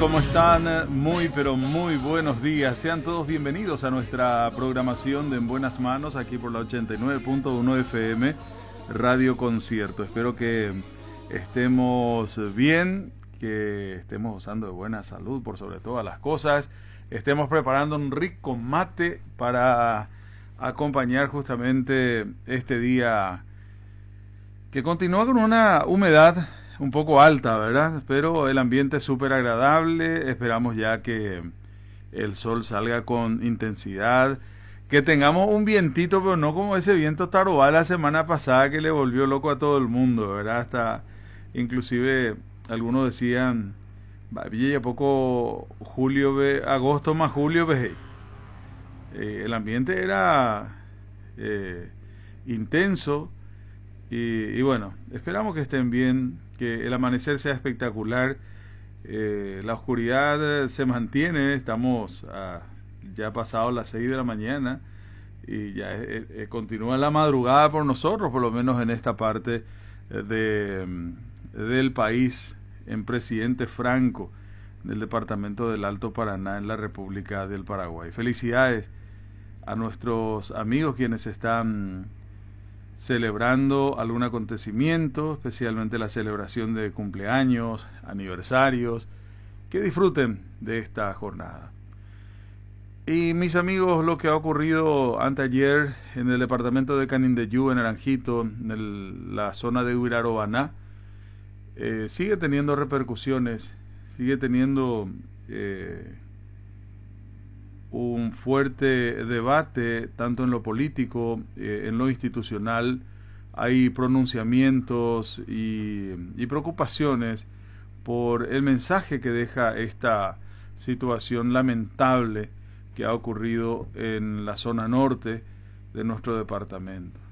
¿Cómo están? Muy, pero muy buenos días. Sean todos bienvenidos a nuestra programación de En Buenas Manos, aquí por la 89.1 FM, Radio Concierto. Espero que estemos bien, que estemos gozando de buena salud por sobre todas las cosas. Estemos preparando un rico mate para acompañar justamente este día que continúa con una humedad un poco alta, ¿verdad? Pero el ambiente es súper agradable. Esperamos ya que el sol salga con intensidad, que tengamos un vientito, pero no como ese viento tarobá la semana pasada que le volvió loco a todo el mundo, ¿verdad? Hasta inclusive algunos decían, ya poco julio, agosto más julio, el ambiente era intenso. Y bueno, esperamos que estén bien, que el amanecer sea espectacular. La oscuridad se mantiene, estamos ya pasado las 6 de la mañana y ya continúa la madrugada por nosotros, por lo menos en esta parte del país, en Presidente Franco, del departamento del Alto Paraná, en la República del Paraguay. Felicidades a nuestros amigos quienes están celebrando algún acontecimiento, especialmente la celebración de cumpleaños, aniversarios, que disfruten de esta jornada. Y mis amigos, lo que ha ocurrido anteayer en el departamento de Canindeyú, en Naranjito, en la zona de Huirarobaná, sigue teniendo repercusiones, sigue teniendo un fuerte debate, tanto en lo político, en lo institucional. Hay pronunciamientos y preocupaciones por el mensaje que deja esta situación lamentable que ha ocurrido en la zona norte de nuestro departamento.